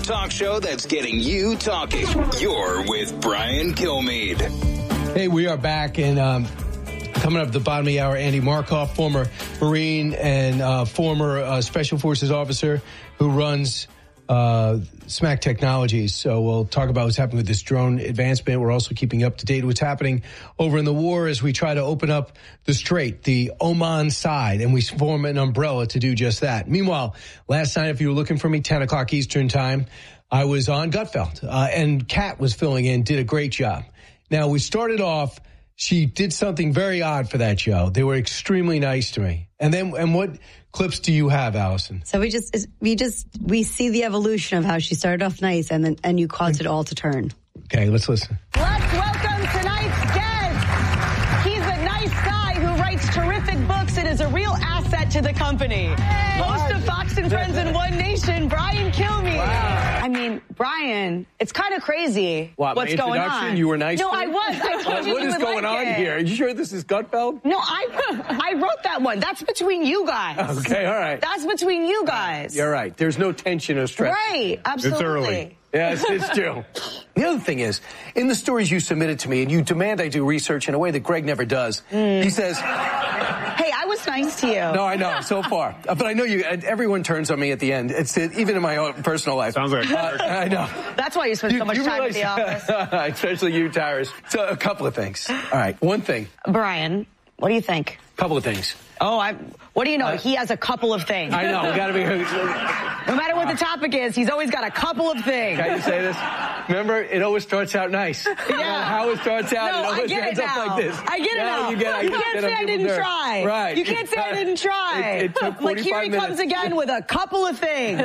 talk show that's getting you talking. You're with Brian Kilmeade. Hey, we are back, and coming up at the bottom of the hour, Andy Markoff, former Marine and former Special Forces officer who runs SMAC Technologies. So we'll talk about what's happening with this drone advancement. We're also keeping up to date what's happening over in the war as we try to open up the strait, the Oman side, and we form an umbrella to do just that. Meanwhile, last night, if you were looking for me, 10 o'clock Eastern time, I was on Gutfeld, and Kat was filling in, did a great job. Now, we started off, she did something very odd for that show. They were extremely nice to me. And what clips do you have, Allison? So we see the evolution of how she started off nice and you caused it all to turn. Okay, let's listen. Let's welcome tonight's guest. He's a nice guy who writes terrific books and is a real asset to the company. Hey, host of Fox and Friends in One Nation, Brian Kilmeade. Wow. I mean, Brian, it's kind of crazy what's going on. You were nice. No, I was. I told you what is going on here? Are you sure this is Gutfeld? No, I wrote that one. That's between you guys. Okay, all right. That's between you guys. You're right. There's no tension or stress. Right, absolutely. It's early. Yes, it's true. The other thing is, in the stories you submitted to me, and you demand I do research in a way that Greg never does, he says... Hey, I was nice to you. No, I know, so far. But I know you. Everyone turns on me at the end. It's even in my own personal life. Sounds like I know. That's why you spend so much time at the office. Especially you, Tyrus. So a couple of things. All right, one thing. Brian, what do you think? Couple of things. Oh, what do you know? He has a couple of things. I know. We got to be... No matter what the topic is, he's always got a couple of things. Can you say this? Remember, it always starts out nice. Yeah. How it starts out, no, it always ends up like this. I get it now. You can't say I didn't try. Right. You can't say I didn't try. It took 45 like here he comes again with a couple of things.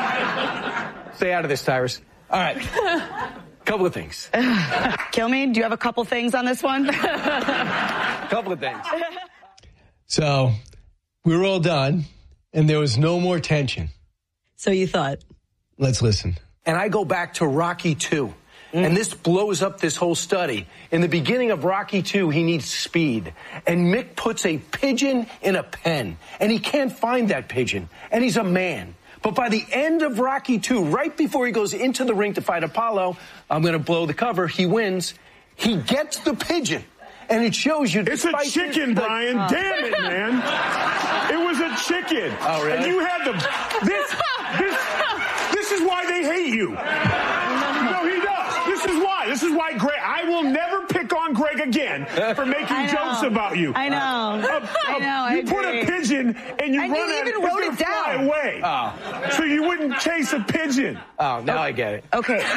Stay out of this, Tyrus. All right. Couple of things. Kilmeade, do you have a couple things on this one? Couple of things. So, we were all done, and there was no more tension. So you thought. Let's listen. And I go back to Rocky II, and this blows up this whole study. In the beginning of Rocky II, he needs speed, and Mick puts a pigeon in a pen, and he can't find that pigeon, and he's a man. But by the end of Rocky II, right before he goes into the ring to fight Apollo, I'm going to blow the cover, he wins, he gets the pigeon. And it shows you... It's a chicken, Brian. Damn it, man. It was a chicken. Oh, really? And you had this is why they hate you. No, he does. This is why. This is why Greg... I will never pick on Greg again for making jokes about you. I know. I know. You put a pigeon and you run you even wrote it down. Fly away. Oh. So you wouldn't chase a pigeon. Oh, now I get it. Okay. Sorry.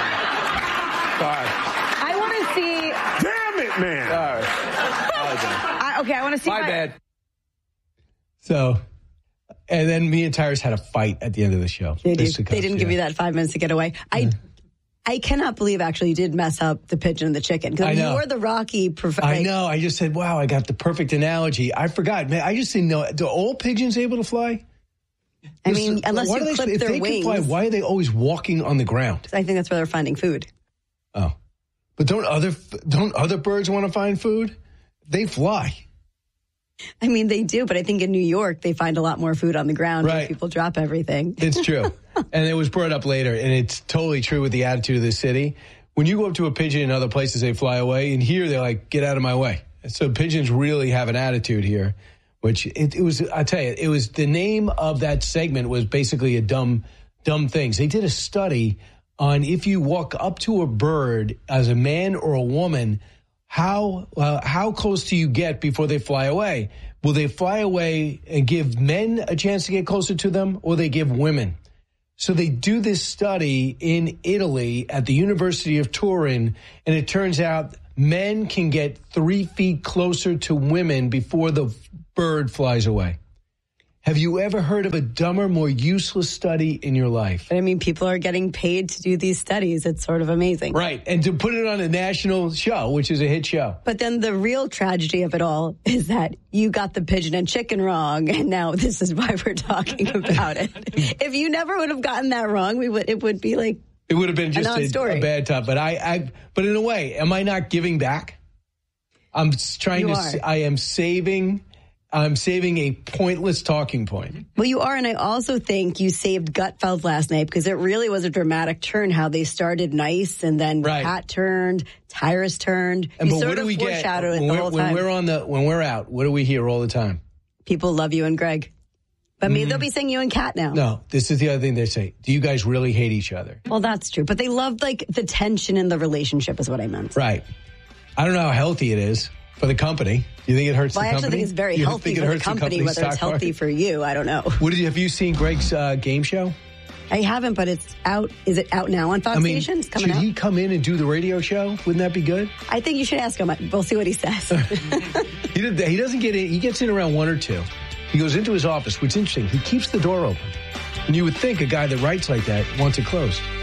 I want to see... Man. Sorry. I want to see... My bad. So, and then me and Tyrus had a fight at the end of the show. They didn't give you that 5 minutes to get away. I cannot believe actually you did mess up the pigeon and the chicken. Because you're the Rocky professor. I know. I just said, wow, I got the perfect analogy. I forgot. Man, I just didn't know. Do all pigeons able to fly? I mean, unless you clip their wings. Can fly, why are they always walking on the ground? I think that's where they're finding food. Oh. But don't other birds want to find food? They fly. I mean, they do, but I think in New York, they find a lot more food on the ground. Right. Where people drop everything. It's true. And it was brought up later, and it's totally true with the attitude of the city. When you go up to a pigeon in other places, they fly away, and here they're like, get out of my way. So pigeons really have an attitude here, which it was, I tell you, it was the name of that segment was basically a dumb things. They did a study on if you walk up to a bird as a man or a woman, how close do you get before they fly away? Will they fly away and give men a chance to get closer to them, or they give women? So they do this study in Italy at the University of Turin, and it turns out men can get 3 feet closer to women before the bird flies away. Have you ever heard of a dumber, more useless study in your life? But I mean, people are getting paid to do these studies. It's sort of amazing. Right. And to put it on a national show, which is a hit show. But then the real tragedy of it all is that you got the pigeon and chicken wrong. And now this is why we're talking about it. If you never would have gotten that wrong, it would be like it would have been just a bad time. But but in a way, am I not giving back? I'm trying I am saving. I'm saving a pointless talking point. Well, you are, and I also think you saved Gutfeld last night because it really was a dramatic turn how they started nice and then Pat turned, Tyrus turned. And you but sort what do of we get foreshadowed it the whole time. When we're out, what do we hear all the time? People love you and Greg. But maybe they'll be saying you and Kat now. No, this is the other thing they say. Do you guys really hate each other? Well, that's true. But they love, like, the tension in the relationship is what I meant. Right. I don't know how healthy it is for the company. Do you think it hurts the company? I actually think it's very healthy for the company, whether it's healthy for you, I don't know. Have you seen Greg's game show? I haven't, but it's out. Is it out now on Fox Station? It's coming should out? He come in and do the radio show? Wouldn't that be good? I think you should ask him. We'll see what he says. He doesn't get in. He gets in around 1 or 2. He goes into his office, which is interesting. He keeps the door open. And you would think a guy that writes like that wants it closed.